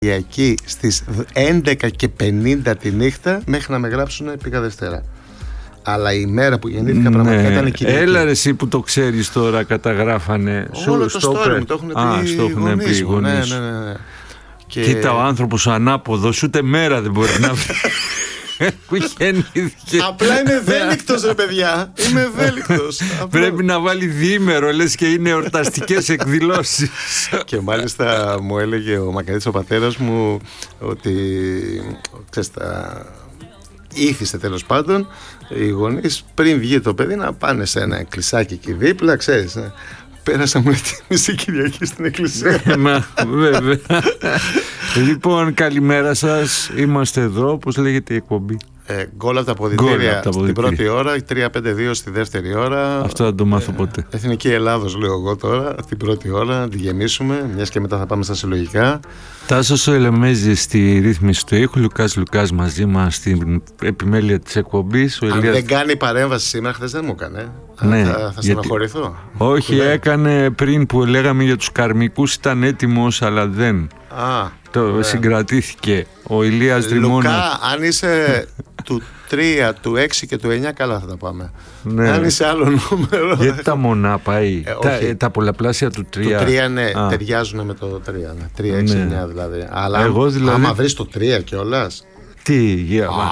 Κυριακή στις 11:50 τη νύχτα μέχρι να με γράψουν πήγα Δευτέρα. Αλλά η μέρα που γεννήθηκα πραγματικά ήταν η Κυριακή. Έλα ρε εσύ που το ξέρεις τώρα, καταγράφανε. Όλο το story μου το έχουν πει οι γονείς μου. Ναι. Και... Κοίτα, ο άνθρωπος ο ανάποδος ούτε μέρα δεν μπορεί να βρει. Που γεννήθηκε. Απλά είμαι ευέλικτος ρε παιδιά. Είμαι ευέλικτος. Πρέπει να βάλει διήμερο, λες και είναι εορταστικές εκδηλώσεις. Και μάλιστα μου έλεγε ο Μακαρίτης ο πατέρας μου ότι ξέρεις, ήθιστε τέλος πάντων οι γονείς πριν βγει το παιδί να πάνε σε ένα εκκλησάκι εκεί δίπλα, ξέρεις. Πέρασαμε τη μισή Κυριακή στην εκκλησία. Βέβαια. Λοιπόν, καλημέρα σας. Είμαστε εδώ, πώς λέγεται η εκπομπή? Γκολ από τα αποδυτήρια στην πρώτη ώρα, 3-5-2 στη δεύτερη ώρα. Αυτό δεν το μάθω ποτέ. Εθνική Ελλάδος λέω εγώ τώρα, την πρώτη ώρα, να τη γεμίσουμε, μιας και μετά θα πάμε στα συλλογικά. Τάσος ο Ελεμέζης στη ρύθμιση του ήχου, Λουκάς μαζί μας στην επιμέλεια της εκπομπής. Αν δεν κάνει παρέμβαση σήμερα, χθες δεν μου έκανε. Ναι, θα στενοχωρηθώ. Όχι, έκανε πριν που λέγαμε για τους καρμικούς, ήταν έτοιμος, αλλά δεν. Συγκρατήθηκε ο Ηλίας Δρυμώνας. Λουκά, αν είσαι του 3, του 6 και του 9, καλά θα τα πάμε. Ναι. Αν είσαι άλλο νούμερο. Γιατί τα μονά πάει. Τα πολλαπλάσια του 3. Το 3 ναι, ταιριάζουν με το 3. 3, 6, 9 δηλαδή. Αλλά άμα βρεις το 3 κιόλας. Τι,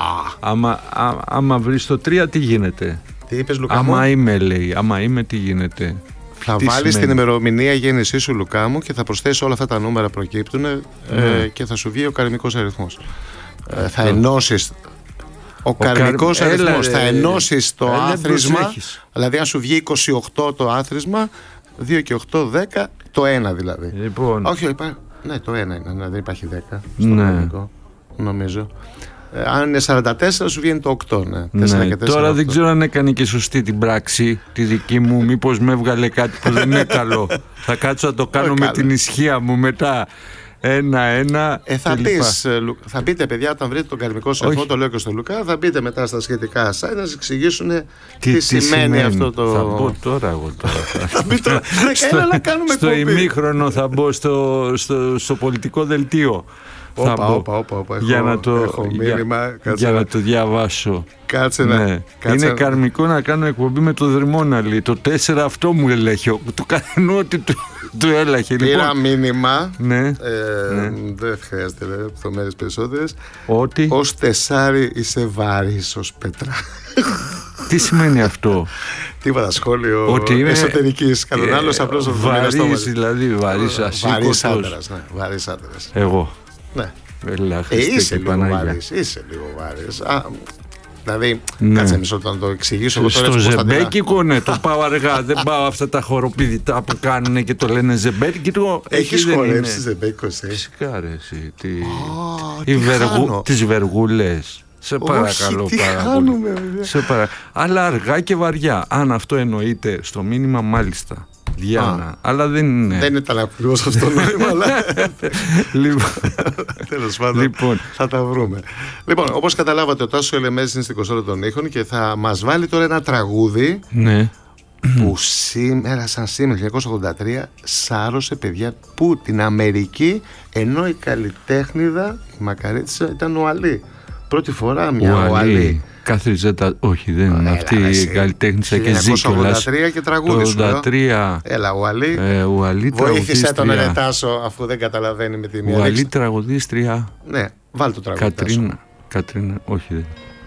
άμα βρεις το 3, τι γίνεται? Τι είπες, Λουκά μου? Άμα είμαι, λέει. Άμα είμαι, τι γίνεται? Θα βάλεις την ημερομηνία γέννησή σου, Λουκά μου, και θα προσθέσεις όλα αυτά τα νούμερα προκύπτουν και θα σου βγει ο καρμικός αριθμός. Θα ενώσεις ο καρμικός αριθμός, θα ενώσεις το άθροισμα. Δηλαδή αν σου βγει 28 το άθροισμα, 2 και 8, 10, το 1 δηλαδή. Λοιπόν. Όχι, ναι, το 1 είναι, δεν υπάρχει 10 στο καρμικό, νομίζω. Αν είναι 44 σου βγαίνει το 8. Ναι. 4 και 4, τώρα 8. δεν ξέρω αν έκανε και σωστή την πράξη τη δική μου. Μήπως με έβγαλε κάτι που δεν είναι καλό. Θα κάτσω να το κάνω με την ισχύα μου μετά. 1-1. Θα μπείτε παιδιά όταν βρείτε τον καρμικό σου αριθμό, το λέω και στο Λουκά, θα μπείτε μετά στα σχετικά site να σας εξηγήσουν τι σημαίνει αυτό το. Θα μπω τώρα εγώ τώρα. Στο ημίχρονο θα μπω στο πολιτικό δελτίο. Για να το διαβάσω. Κάτσε είναι καρμικό να κάνω εκπομπή με το Δρυμώνα, λέει. Το 4 αυτό μου έλεγε. Το κάνω ότι του έλαχε. Πήρα μήνυμα. Ναι. Δεν χρειάζεται λεπτομέρειες περισσότερες. Ότι ως τεσάρι είσαι βαρύς ως πέτρα. Τι σημαίνει αυτό? Τίποτα, σχόλιο εσωτερικής. Κατά άλλος απλώς βαρύς, δηλαδή βαρύς ασήκωτος. Βαρύς άντρας. Εγώ. Ναι. Είσαι λίγο βάρης. Δηλαδή, κάτσε μισό να το εξηγήσω. Στο ζεμπέκικο, ναι, το πάω αργά. Δεν πάω αυτά τα χοροπηδητά που κάνουν και το λένε ζεμπέκικο. Έχεις χορέψει ζεμπέκικο εσύ? Φυσικά ρε εσύ. Τις βεργούλες. Σε παρακαλώ πάρα πολύ. Αλλά αργά και βαριά. Αν αυτό εννοείται στο μήνυμα, μάλιστα. Διάννα, αλλά δεν είναι. Δεν ήταν ακριβώς αυτό το νόημα, αλλά. Τέλος πάντων, θα τα βρούμε. Λοιπόν, όπως καταλάβατε, ο Τάσος Ελεμέζης είναι στην κονσόλα των ήχων και θα μας βάλει τώρα ένα τραγούδι. Ναι. Που σήμερα, σαν σήμερα, 1983, σάρωσε παιδιά που την Αμερική, ενώ η καλλιτέχνηδα, η Μακαρίτησα, ήταν ο Αλή. Πρώτη φορά μια ο Αλή. Κάθε ζέτα, όχι, δεν είναι αυτή η καλλιτέχνησα και ζει κιόλας. Το 1983 και τραγούδι σου. Το 1983. Έλα, ο Αλή. Βοήθησε τον Ερετάσο, αφού δεν καταλαβαίνει με τη μία. Ο Αλή τραγουδίστρια. Ναι, βάλει το τραγούδι. Κατρίνα, όχι δεν.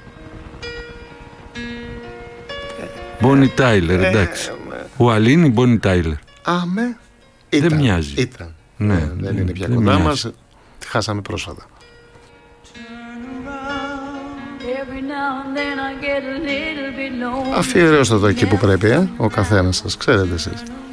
Μπόνι Τάιλερ, εντάξει. Ο Αλή είναι η Μπόνι Τάιλερ. Αμέ. Δεν μοιάζει. Ήταν. Ναι, δεν είναι πια κοντά μας. Τη χάσαμε πρόσφατα. Αφιερώστε το εκεί που πρέπει, ο καθένας σας, ξέρετε εσείς.